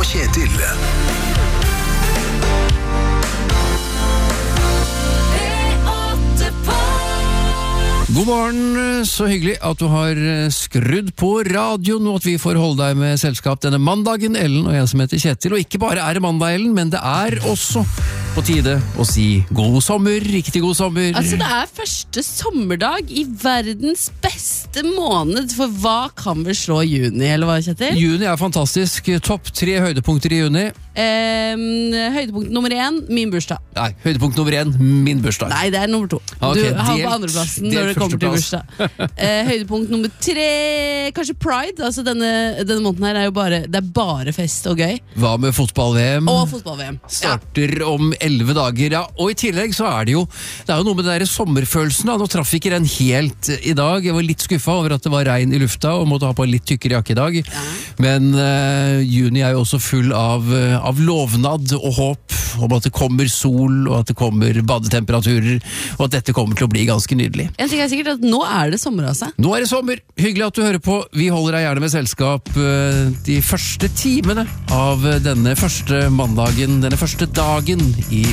Kjetil. God morgen, så hyggelig at du har skrudd på radioen, og at vi får holde deg med selskap denne mandagen, Ellen og jeg som heter Kjetil. Og ikke bare er det mandag, Ellen, men det er også på tide å si god sommer, riktig god sommer. Altså, det er første sommerdag i verdens beste måned, for hva kan vel slå juni, eller hva, Kjetil? Juni er fantastisk. Topp 3 høydepunkter i juni. Høydepunkt nummer 1, min bursdag. Nei, høydepunkt nummer 1, min bursdag. Nei, det er nummer 2. Ok, Du har delt- på andreplassen når delt det kommer til førsteplass. bursdag. Høydepunkt nummer 3, kanskje Pride. Altså denne måneden her er jo bare fest og gøy. Hva med fotball-VM? Og fotball-VM. Ja. Starter om 11 dager, ja. Og i tillegg så er det jo noe med den der sommerfølelsen da. Nå traff ikke den helt i dag. Jeg var litt skuffet over at det var regn i lufta og måtte ha på en litt tykkere jakke i dag. Ja. Men juni er jo også full av lovnad og håp om at det kommer sol, og at det kommer badetemperaturer, og at dette kommer til å bli ganske nydelig. En ting er sikkert at nå er det sommer, altså. Nå er det sommer. Hyggelig at du hører på. Vi holder deg gjerne med selskap de første timene av denne første mandagen, denne første dagen i